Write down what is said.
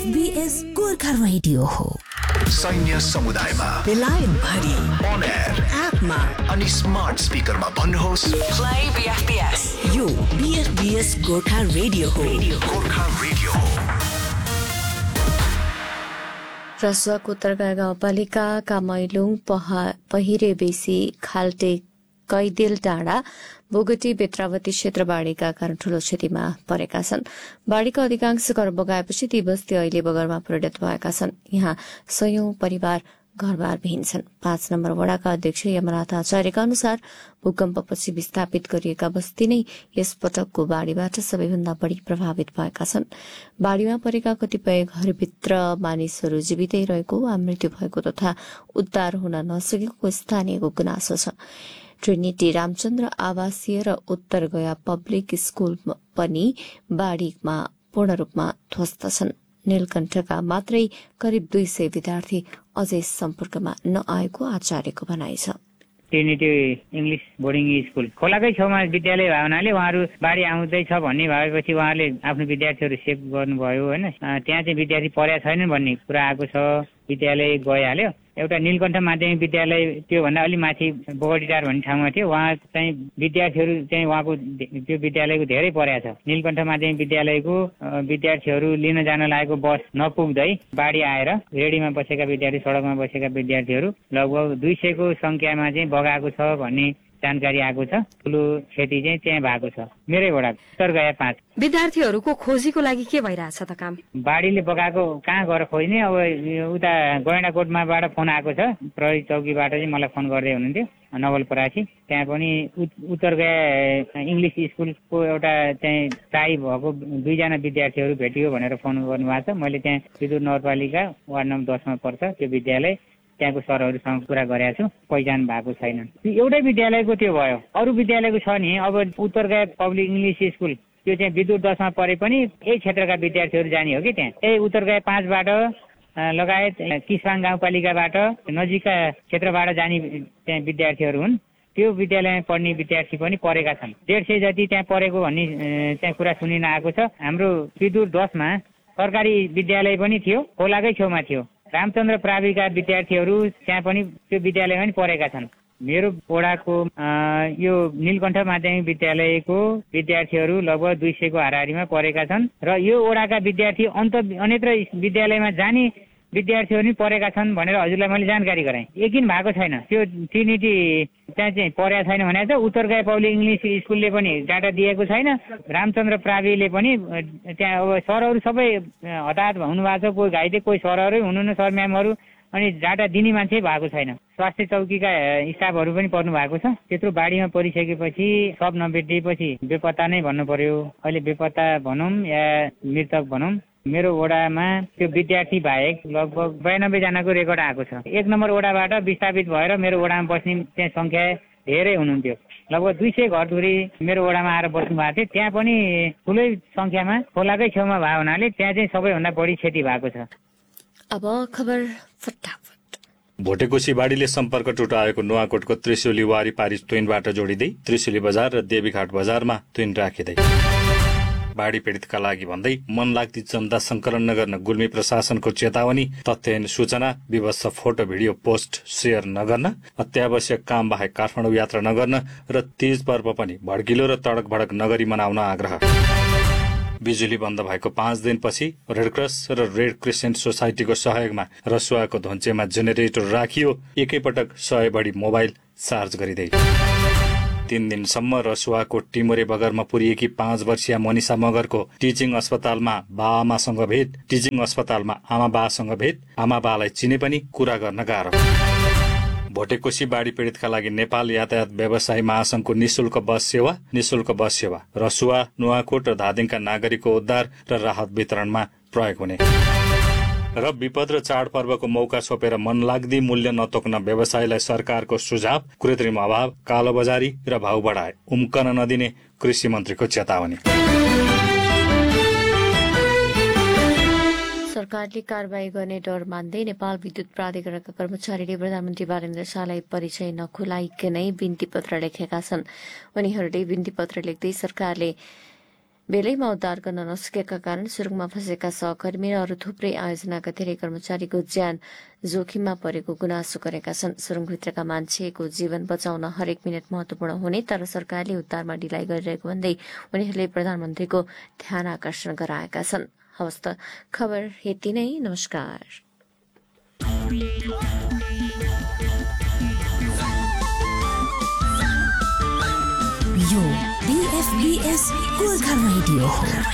बीएफबीएस Gorkha radio हो। सैन्य समुदायमा बेलायत भरि अन एयर एपमा अनि स्मार्ट स्पिकरमा भन्नुहोस् प्ले बीएफबीएस। यो बीएफबीएस गोर्खा रेडियो हो। गोर्खा रेडियो हो। रसुवाको उत्तरगाई गाउँपालिकाका मैलुङ पहिरे बेसी खाल्टे कैदेल डाँडा बोगटी बेत्रावती क्षेत्र बाढ़ीका कारण ठूलो क्षतिमा परेका छन्। बाढ़ीका अधिकांश घर बगाएपछि ती बस्ती अहिले बगरमा परिणत भएका छन्। यहाँ सयौं परिवार घरबार विहीन छन्। 5 नम्बर वडाका अध्यक्ष यमनाथ आचार्यका अनुसार भूकम्पपछि विस्थापित गरिएका बस्ती नै यस पटकको बाढ़ीबाट सबैभन्दा बढ़ी प्रभावित भएका छन्। बाढ़ीमा परेका कतिपय घरभित्र मानिसहरू जीवितै रहेको वा मृत्यु भएको तथा उद्धार हुन नसकेको स्थानीयको गुनासो छ। ट्रिनिटी रामचन्द्र आवासीय र उत्तर गया पब्लिक स्कूल पनि बाढ़ीमा पूर्ण रूपमा ध्वस्त छन्। नीलकण्ठका मात्रै करिब 200 विद्यार्थी अझै सम्पर्कमा नआएको आचार्यको भनाइ छ। ट्रिनिटी इंग्लिश बोर्डिङ स्कूल खोलाकै छेउमा विद्यालय भयो हुनाले उहाँहरू बाढी आउँदैछ भन्ने भएपछि उहाँले आफ्नो विद्यार्थीहरू सेभ गर्नुभयो होइन। त्यहाँ चाहिँ विद्यार्थी परेका छैनन् भन्ने कुरा आएको छ। विद्यालय गइहाल्यो। एउटा नीलकण्ठ माध्यमिक विद्यालय त्योभन्दा अलि माथि बोगटीटार भन्ने ठाउँमा थियो। वहाँ चाहिँ विद्यार्थीहरू चाहिँ उहाँको त्यो विद्यालयको धेरै परेको छ। नीलकण्ठ माध्यमिक विद्यालयको विद्यार्थीहरू लिन जान लागेको बस नपुग्दै बाढी आएर रेडीमा बसेका विद्यार्थी, सडकमा बसेका विद्यार्थीहरू लगभग 200 को संख्यामा चाहिँ बगाएको छ भन्ने जानकारी आएको छ। ठुलो क्षति चाहिँ त्यहाँ भएको छ। मेरै वडा उत्तर गया 5 विद्यार्थीहरूको खोजीको लागि के भइरहेछ त काम? बाढीले बगाएको कहाँ गएर खोज्ने? अब उता गैंडाकोटमाबाट फोन आएको छ। प्रहरी चौकीबाट चाहिँ मलाई फोन गर्दै हुनुहुन्थ्यो नवलपरासी। त्यहाँ पनि उत्तर गया इंग्लिश स्कुलको एउटा चाहिँ टाई भएको 2 जना विद्यार्थीहरू भेटियो भनेर फोन गर्नुभएको छ। मैले त्यहाँ विदुर नगरपालिका वार्ड नम्बर 10 मा पर्छ त्यो विद्यालय। त्यहाँको सरहरूसँग कुरा गरेको छु, पहिचान भएको छैनन्। एउटै विद्यालयको त्यो भयो। अरू विद्यालयको छ नि। अब उत्तर गया पब्लिक इंग्लिश स्कुल त्यो चाहिँ विदुर 10 मा परे पनि यही क्षेत्रका विद्यार्थीहरू जाने हो कि त्यहाँ। यही उत्तर गया 5 बाट लगायत किस्वाङ गाउँपालिकाबाट नजिकका क्षेत्रबाट जाने त्यहाँ विद्यार्थीहरू हुन्। त्यो विद्यालयमा पढ्ने विद्यार्थी पनि परेका छन्। 150 जति त्यहाँ परेको भन्ने चाहिँ कुरा सुनिन आएको छ। हाम्रो विदुर 10 मा सरकारी विद्यालय पनि थियो, खोलाकै छेउमा थियो। रामचन्द्र प्राविका विद्यार्थीहरू त्यहाँ पनि त्यो विद्यालयमा पनि परेका छन्। मेरो वडाको यो नीलकण्ठ माध्यमिक विद्यालयको विद्यार्थीहरू लगभग 200 को हाराहारीमा परेका छन् र यो वडाका विद्यार्थी अन्यत्र विद्यालयमा जाने विद्यार्थीहरू पनि परेका छन् भनेर हजुरलाई मैले जानकारी गराएँ। यकिन भएको छैन त्यो ट्रिनिटी त्यहाँ चाहिँ परेका छैन भनेको छ। उत्तर गया पब्लिक इंग्लिश स्कुलले पनि डाटा दिएको छैन। रामचन्द्र प्राविले पनि त्यहाँ अब सरहरू सबै हताहत हुनुभएको छ। कोही घाइते, कोही सरहरू हुनुहुन्न, सर म्यामहरू, अनि डाटा दिने मान्छे भएको छैन। स्वास्थ्य चौकीका स्टाफहरू पनि पर्नु भएको छ। त्यत्रो बाढीमा परिसकेपछि सब नभेटिएपछि बेपत्ता नै भन्नु पर्यो। अहिले बेपत्ता भनौँ या मृतक भनौँ। मेरो वडामा त्यो विद्यार्थी बाहेक लगभग 92 जनाको रेकर्ड आएको छ। 1 नम्बर वडाबाट विस्थापित भएर मेरो वडामा बस्ने त्यहाँ संख्या धेरै हुनुहुन्थ्यो। लगभग 200 घरधुरी मेरो वडामा आएर बस्नु भएको थियो। त्यहाँ पनि ठुलै संख्यामा खोलाकै छेउमा भएको हुनाले त्यहाँ चाहिँ सबैभन्दा बढी क्षति भएको छ। अब खबर फटाफट। भोटेकोशी बाढीले सम्पर्क टुटाएको नुवाकोटको त्रिशुली वारी पारी तुइनबाट जोडिँदै त्रिशुली बजार र देवीघाट बजारमा तुइन राखिँदै बाढी पीड़ितका लागि भन्दै मनलाग्दी जनता संकलन नगर्न गुल्मी प्रशासनको चेतावनी। तथ्यहीन सूचना, विवश फोटो भिडियो पोस्ट शेयर नगर्न, अत्यावश्यक काम बाहेक काठमाडौँ यात्रा नगर्न र तीज पर्व पनि भड्किलो र तडक भडक नगरी मनाउन आग्रह। बिजुली बन्द भएको 5 दिनपछि रेडक्रस र रेड क्रिसेन्ट सोसाइटीको सहयोगमा रसुवाको धुन्चेमा जेनेरेटर राखियो। एकैपटक 100 बढी मोबाइल चार्ज गरिँदै 3 दिनसम्म रसुवाको टिमुरे बगरमा पुरिएकी 5 वर्षीय मनिषा मगरको टिचिङ अस्पतालमा बाआमासँग भेट, टिचिङ अस्पतालमा आमा बासँग भेट, आमा बालाई चिने पनि कुरा गर्न गाह्रो। भोटेकोशी बाढी पीड़ितका लागि नेपाल यातायात व्यवसायी महासंघको निशुल्क बस सेवा रसुवा, नुवाकोट र धादिङका नागरिकको उद्धार र राहत वितरणमा प्रयोग हुने र विपद र चाडपर्वको मौका छोपेर मनलाग्दी मूल्य नतोक्न व्यवसायीलाई सरकारको सुझाव। कृत्रिम अभाव, कालोबजारी र भाउ बढाए उम्कन नदिने कृषि मन्त्रीको चेतावनी। सरकारले कारबाही गर्ने डर मान्दै नेपाल विद्युत प्राधिकरणका कर्मचारीले प्रधानमन्त्री बालेन्द्र शाहलाई परिचय नखुलाइकनै बिन्ती पत्र लेखेका छन्। उनीहरूले बिन्ती पत्र लेख्दै सरकारले बेलैमा उद्धार गर्न नसकेका कारण सुरुङमा फँसेका सहकर्मी र अरू थुप्रै आयोजनाका धेरै कर्मचारीको ज्यान जोखिममा परेको गुनासो गरेका छन्। सुरुङभित्रका मान्छेको जीवन बचाउन हरेक मिनट महत्वपूर्ण हुने तर सरकारले उद्धारमा ढिलाइ गरिरहेको भन्दै उनीहरूले प्रधानमन्त्रीको ध्यान आकर्षण गराएका छन्। हवस् त खबर यति नै। नमस्कार। यो BFBS गोर्खा रेडियो हो।